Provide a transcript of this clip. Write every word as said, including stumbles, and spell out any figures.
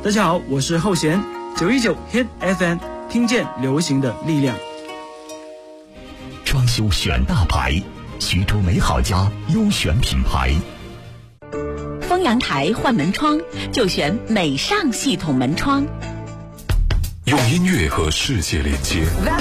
大家好，我是后弦，九一九 Hit F M， 听见流行的力量。 装修选大牌，徐州美好家优选品牌。 丰阳台换门窗就选美尚系统门窗。 用音乐和世界连接。